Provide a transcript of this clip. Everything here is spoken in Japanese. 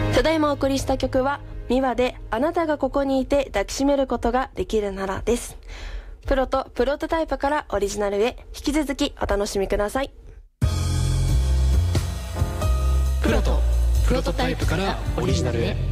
ただいまお送りした曲はミワであなたがここにいて抱きしめることができるならです。プロとプロトタイプからオリジナルへ、引き続きお楽しみください。 プロとプロトタイプからオリジナルへ。